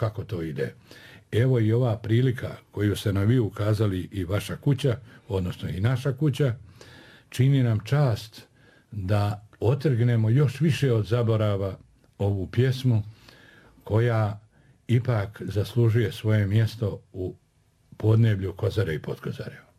kako to ide. Evo i ova prilika koju ste nam vi ukazali i vaša kuća, odnosno i naša kuća, čini nam čast da otrgnemo još više od zaborava ovu pjesmu koja ipak zaslužuje svoje mjesto u podneblju Kozare i Potkozare.